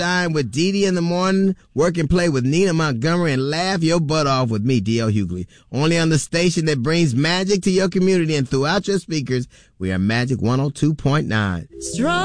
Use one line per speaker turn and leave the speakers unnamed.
Shine with Dee Dee in the morning, work and play with Nina Montgomery, and laugh your butt off with me, D.L. Hughley. Only on the station that brings magic to your community and throughout your speakers. We are Magic 102.9. Strong.